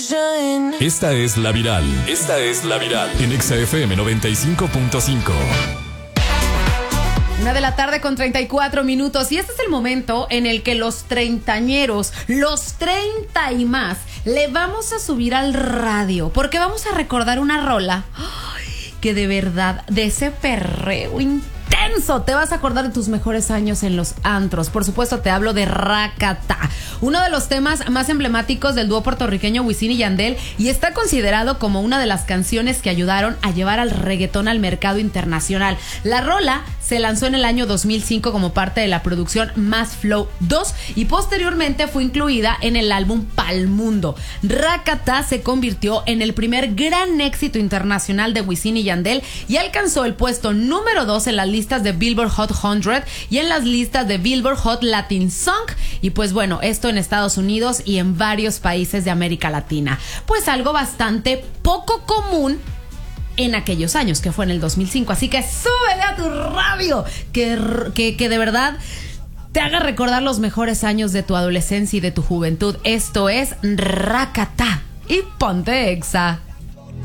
Esta es La Viral. Esta es La Viral. En Exa FM 95.5. 1:00 con 34 minutos. Y este es el momento en el que los treintañeros, los 30 y más, le vamos a subir al radio. Porque vamos a recordar una rola que de verdad, de ese perreo intenso, te vas a acordar de tus mejores años en los antros. Por supuesto, te hablo de Rakata, uno de los temas más emblemáticos del dúo puertorriqueño Wisin y Yandel, y está considerado como una de las canciones que ayudaron a llevar al reggaetón al mercado internacional. La rola se lanzó en el año 2005 como parte de la producción Más Flow 2 y posteriormente fue incluida en el álbum Pa'l Mundo. Rakata se convirtió en el primer gran éxito internacional de Wisin y Yandel y alcanzó el puesto número 2 en las listas de Billboard Hot 100 y en las listas de Billboard Hot Latin Song, y pues bueno, esto en Estados Unidos y en varios países de América Latina. Pues algo bastante poco común en aquellos años, que fue en el 2005. Así que súbele a tu radio, que de verdad te haga recordar los mejores años de tu adolescencia y de tu juventud. Esto es Rakata y ponte Exa.